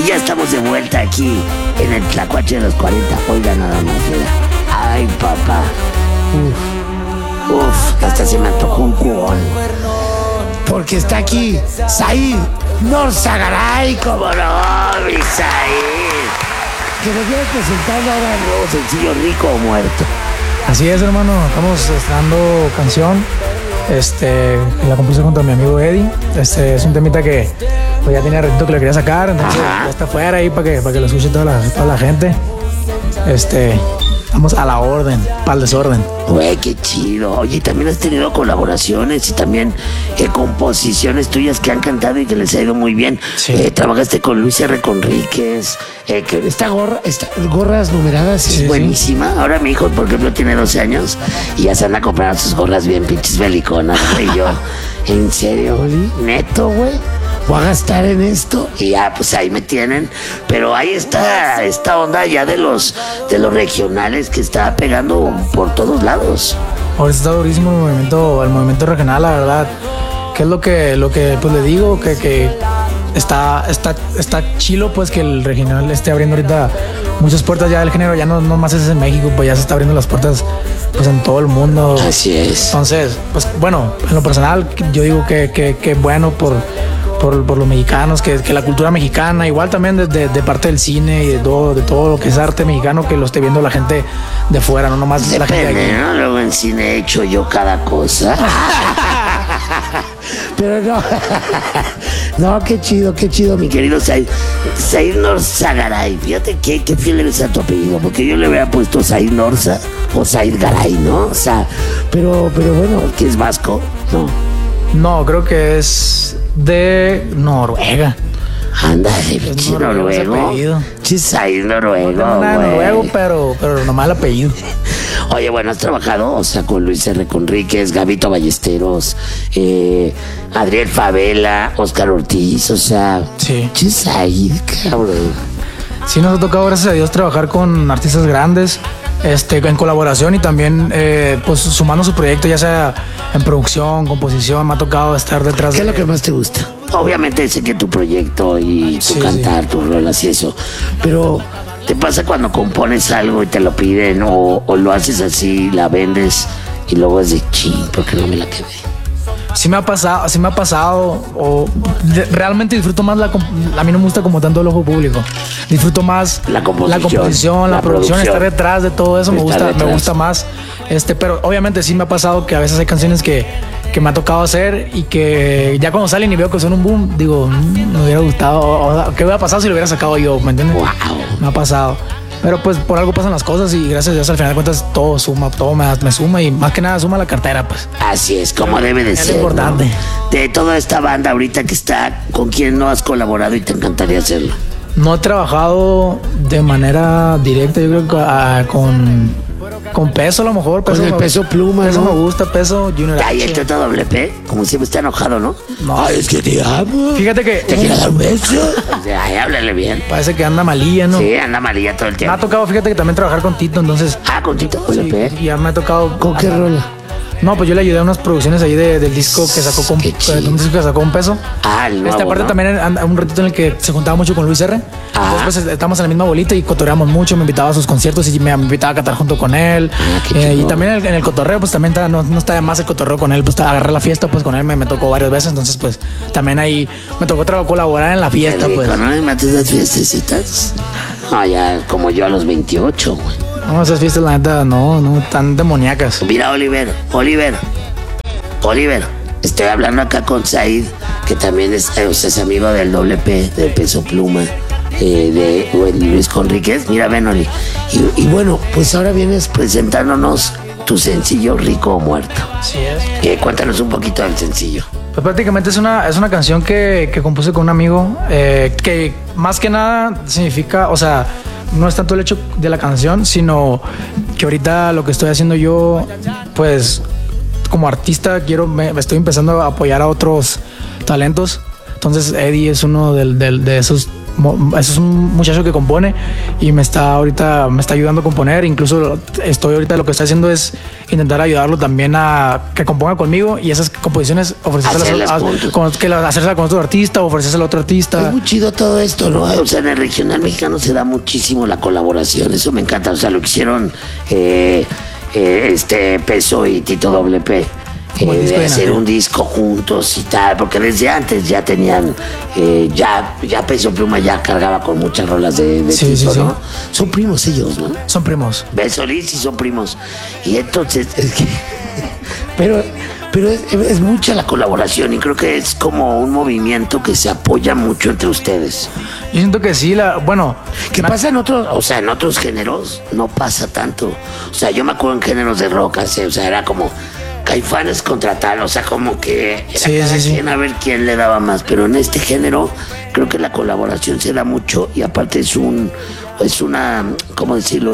ya estamos de vuelta aquí en el Tlacuache de los 40. Oiga nada más, mira. Ay, papá. Uf, hasta se me antojó un cubón. Porque está aquí Said Norzagaray, como no, mi Said. Que nos viene presentando ahora el nuevo sencillo Rico o Muerto. Así es, hermano, estamos estrenando canción. La compuse junto a mi amigo Eddie. Es un temita que pues, ya tenía ratito que lo quería sacar, entonces ya está afuera ahí para que lo escuche toda la gente. Estamos a la orden, para el desorden. Güey, qué chido. Oye, también has tenido colaboraciones y también composiciones tuyas que han cantado y que les ha ido muy bien. Sí. Trabajaste con Luis R. Conríquez. Que esta gorras numeradas Sí, es buenísima. Sí. Ahora mi hijo, por ejemplo, tiene 12 años y ya se anda a comprar sus gorras bien pinches beliconas, güey. Yo, ¿en serio, Oli? Neto, güey. Voy a gastar en esto y ya pues ahí me tienen, pero ahí está esta onda ya de los regionales que está pegando por todos lados. Ahorita está durísimo el movimiento regional, la verdad. ¿Qué es lo que pues le digo? Que está chilo pues que el regional esté abriendo ahorita muchas puertas ya del género, ya no más es en México, pues ya se está abriendo las puertas pues en todo el mundo. Así es. Entonces, pues bueno, en lo personal yo digo que bueno por los mexicanos, que la cultura mexicana, igual también de parte del cine y de todo lo que es arte mexicano, que lo esté viendo la gente de fuera, no nomás la gente de aquí. ¿No? Luego en cine he hecho yo cada cosa. Pero no. No, qué chido, mi querido Said Norzagaray. Fíjate qué fiel eres a tu apellido, porque yo le había puesto Said Norza o Said Garay, ¿no? O sea, pero bueno, ¿qué es vasco? No, creo que es de Noruega. Anda, de pinche noruego. Said noruego, no, noruego, pero nomás el apellido. Oye, bueno, has trabajado, o sea, con Luis R. Conríquez, Gabito Ballesteros, Adriel Favela, Oscar Ortiz, o sea, sí. Said, cabrón. Sí, nos ha tocado, gracias a Dios, trabajar con artistas grandes, en colaboración y también pues sumando su proyecto, ya sea en producción, composición. Me ha tocado estar detrás de... ¿Qué es lo que más te gusta? Obviamente sé que tu proyecto y tu cantar, tus rolas y eso, pero ¿te pasa cuando compones algo y te lo piden o lo haces así, la vendes y luego es de ching, porque no me la quedé? Sí me ha pasado, realmente disfruto más a mí no me gusta como tanto el ojo público. Disfruto más la composición, la producción, estar detrás de todo eso, me gusta más. Pero obviamente sí me ha pasado que a veces hay canciones que me ha tocado hacer y que ya cuando salen y veo que son un boom, digo, me hubiera gustado, ¿qué hubiera pasado si lo hubiera sacado yo? ¿Me entiendes? Wow. Me ha pasado. Pero pues por algo pasan las cosas y gracias a Dios al final de cuentas todo suma, todo me suma y más que nada suma la cartera, pues. Así es, como debe de ser. Es importante. ¿No? De toda esta banda ahorita que está, ¿con quién no has colaborado y te encantaría hacerlo? No he trabajado de manera directa, yo creo que con Peso a lo mejor. Con el Peso Pluma, Peso ¿no? me gusta, Peso, Junior H. Ay, el TWP, como siempre está enojado, ¿no? No. Ay, es que te amo. Fíjate que... ¿Te quiero dar un beso? Ay, háblale bien. Parece que anda malilla, ¿no? Sí, anda malilla todo el tiempo. Me ha tocado, fíjate que también trabajar con Tito, entonces... ¿Con Tito Sí, WP? ya me ha tocado... ¿Con qué rola? No, pues yo le ayudé a unas producciones ahí del disco que sacó con Peso. El nuevo, aparte ¿no? también un ratito en el que se juntaba mucho con Luis R. Después estábamos en la misma bolita y cotorreamos mucho, me invitaba a sus conciertos y me invitaba a cantar junto con él. Y también en el cotorreo, pues también no está más el cotorreo con él, pues agarré la fiesta, pues con él me tocó varias veces, entonces pues también ahí me tocó colaborar en la fiesta, pues. ¿No le mates las fiestecitas? No, ya como yo a los 28, güey. No, esas fiestas la neta no tan demoníacas. Mira, Oliver, estoy hablando acá con Said, que también es amigo del WP, de Peso Pluma, de Luis Conríquez. Mira, ven, Oli. Y bueno, pues ahora vienes presentándonos tu sencillo Rico o Muerto. Así es. Cuéntanos un poquito del sencillo. Pues prácticamente es una canción que compuse con un amigo, que más que nada significa, o sea, no es tanto el hecho de la canción, sino que ahorita lo que estoy haciendo yo, pues como artista me estoy empezando a apoyar a otros talentos. Entonces Eddie es uno de esos es un muchacho que compone y me está ayudando a componer. Incluso lo que estoy haciendo es intentar ayudarlo también a que componga conmigo y esas composiciones ofrecérselas con otro artista, ofrecérselas a otro artista. Es muy chido todo esto, ¿no? O sea, en el regional mexicano se da muchísimo la colaboración, eso me encanta. O sea, lo que hicieron Peso y Tito WP. De hacer un disco juntos y tal, porque desde antes ya tenían, ya Peso Pluma ya cargaba con muchas rolas de Tito, ¿no? Son primos ellos, ¿no? Son primos. Beso Liz y son primos. Y entonces, es que, pero es mucha la colaboración y creo que es como un movimiento que se apoya mucho entre ustedes. Yo siento que sí, ¿Qué pasa en otros géneros? No pasa tanto. O sea, yo me acuerdo en géneros de rock, o sea, era como Caifanes contra tal, o sea, como que era quien a ver quién le daba más, pero en este género creo que la colaboración se da mucho y aparte es una, ¿cómo decirlo?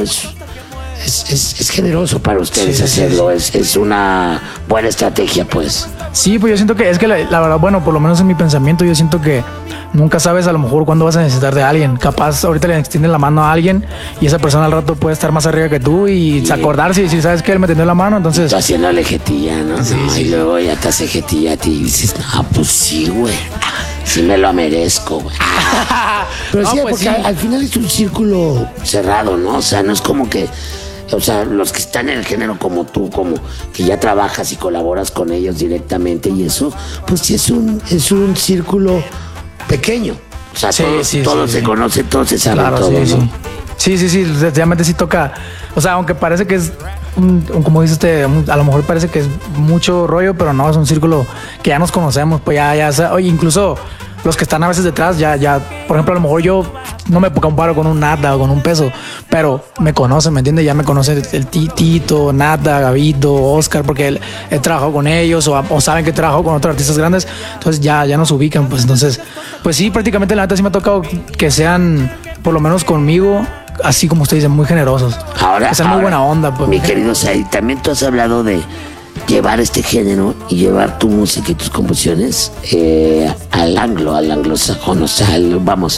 Es generoso para ustedes hacerlo, es una buena estrategia, pues. Sí, pues yo siento que es que la verdad, bueno, por lo menos en mi pensamiento, yo siento que nunca sabes a lo mejor cuándo vas a necesitar de alguien. Capaz ahorita le extienden la mano a alguien y esa persona al rato puede estar más arriba que tú y acordarse y si sabes que él me tendió la mano, entonces... Tú haciéndole jetilla, ¿no? Sí. Y luego ya te hace jetilla a ti y dices, no, pues sí, güey. Sí me lo merezco, güey. Pero sí, pues porque al final es un círculo cerrado, ¿no? O sea, no es como que... O sea, los que están en el género como tú, como que ya trabajas y colaboras con ellos directamente y eso, pues sí es un círculo pequeño. O sea, todos se conocen, todos se saben todo, ¿no? Sí, realmente sí toca. O sea, aunque parece que es como dice usted, a lo mejor parece que es mucho rollo, pero no, es un círculo que ya nos conocemos, pues oye, incluso los que están a veces detrás, ya, por ejemplo, a lo mejor yo no me comparo con un Nada o con un Peso, pero me conocen, ¿me entiendes? Ya me conoce el Tito, Nada, Gabito, Oscar, porque he trabajado con ellos o saben que he trabajado con otros artistas grandes, entonces ya nos ubican, pues entonces, pues sí, prácticamente la neta sí me ha tocado que sean, por lo menos conmigo, así como usted dice, muy generosos. Ahora, muy buena onda, pues. Mi querido Said, también tú has hablado de llevar este género y llevar tu música y tus composiciones al anglosajón, o sea, vamos,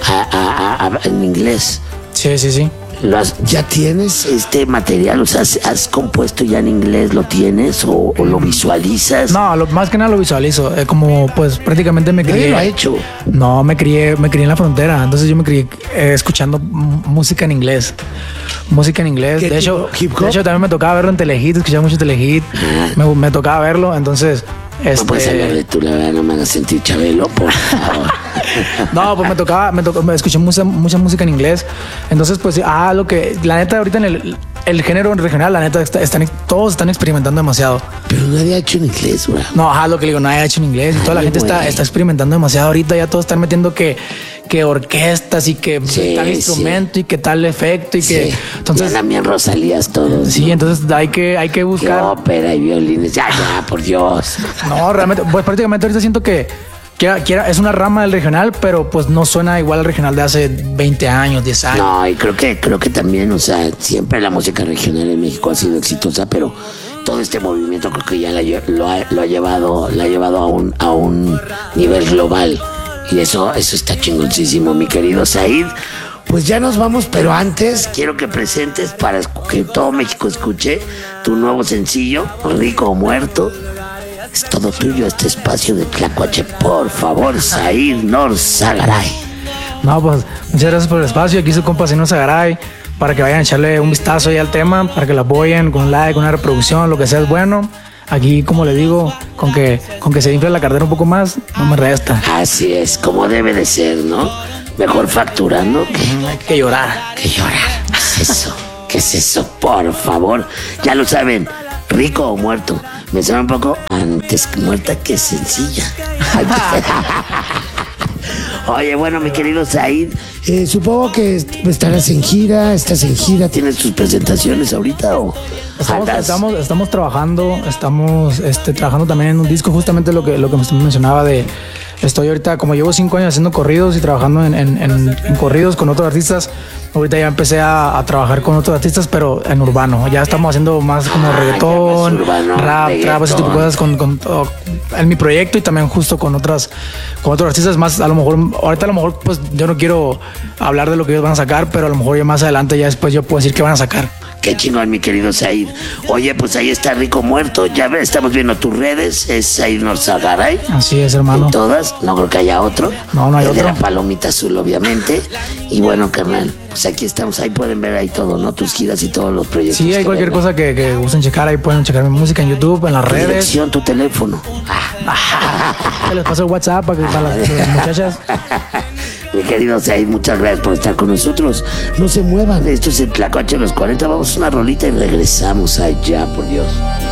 en inglés. Sí. ¿Ya tienes este material? O sea, ¿has compuesto ya en inglés? ¿Lo tienes o lo visualizas? No, más que nada lo visualizo. Como pues prácticamente me crié. ¿Nadie lo ha hecho? No, me crié en la frontera. Entonces yo me crié escuchando música en inglés. De hecho, también me tocaba verlo en Telehit, escuchaba mucho Telehit. Me tocaba verlo, entonces... No puedes hablar de tú, la verdad, no me hagas sentir Chabelo, por favor. No, pues me escuché mucha música en inglés. Entonces, pues, la neta, ahorita en el género regional, la neta, todos están experimentando demasiado. Pero nadie ha hecho en inglés, güey. No, lo que le digo, nadie ha hecho en inglés. Y toda la gente está experimentando demasiado ahorita. Ya todos están metiendo que orquestas y que tal instrumento y que tal efecto y que... Entonces, ya también Rosalías todos. Sí, ¿no? Entonces hay que buscar... Que ópera y violines. Ya, por Dios. No, realmente, pues prácticamente ahorita siento que es una rama del regional, pero pues no suena igual al regional de hace 20 años, 10 años. No, y creo que también, o sea, siempre la música regional en México ha sido exitosa, pero todo este movimiento creo que ya lo ha llevado a un nivel global. Y eso está chingoncísimo, mi querido Said. Pues ya nos vamos, pero antes quiero que presentes para que todo México escuche tu nuevo sencillo, Rico o Muerto. Es todo tuyo este espacio de Tlacuache, por favor, Said Nor Zagaray. No, pues muchas gracias por el espacio. Aquí su compa Said Nor Zagaray, para que vayan a echarle un vistazo ahí al tema, para que lo apoyen con un like, con una reproducción, lo que sea es bueno. Aquí, como le digo, con que se infle la cartera un poco más, no me resta. Así es, como debe de ser, ¿no? Mejor facturando que llorar. ¿Qué es eso? ¿Qué es eso? Por favor, ya lo saben, rico o muerto. Me suena un poco antes muerta que sencilla. Oye, bueno, mi querido Said, supongo que estás en gira, ¿tienes tus presentaciones ahorita o...? Estamos trabajando, trabajando también en un disco, justamente lo que mencionaba de Estoy ahorita, como llevo 5 años haciendo corridos y trabajando en corridos con otros artistas, ahorita ya empecé a trabajar con otros artistas, pero en urbano. Ya estamos haciendo más como reggaetón, urbano, rap, ese tipo de cosas en mi proyecto y también justo con otros artistas más. A lo mejor, pues yo no quiero hablar de lo que ellos van a sacar, pero a lo mejor ya más adelante, ya después yo puedo decir qué van a sacar. Qué chingón, mi querido Said. Oye, pues ahí está Rico Muerto. Ya estamos viendo tus redes. Es Said Norzagaray. Así es, hermano. En todas. No creo que haya otro. No hay el otro. de la palomita azul, obviamente. Y bueno, carnal, pues aquí estamos. Ahí pueden ver ahí todo, ¿no? Tus giras y todos los proyectos. Sí, hay cualquier cosa que gusten checar. Ahí pueden checar mi música en YouTube, en las redes. Dirección, tu teléfono. Les paso el WhatsApp para las muchachas. Mi querido Said, muchas gracias por estar con nosotros. No se muevan, esto es el Tlacuache de los 40. Vamos a una rolita y regresamos allá, por Dios.